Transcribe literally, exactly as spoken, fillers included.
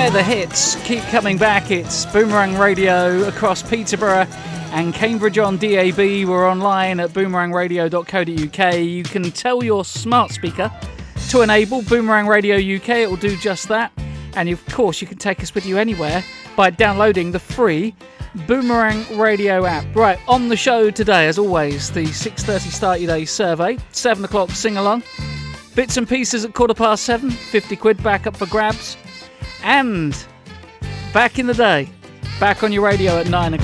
where the hits keep coming back. It's Boomerang Radio across Peterborough and Cambridge on D A B. We're online at boomerang radio dot co dot uk. You can tell your smart speaker to enable Boomerang Radio U K. It will do just that. And of course, you can take us with you anywhere by downloading the free Boomerang Radio app. Right, on the show today, as always, the six thirty Start Your Day survey, seven o'clock sing-along, bits and pieces at quarter past seven, fifty quid back up for grabs, and back in the day, back on your radio at nine o'clock.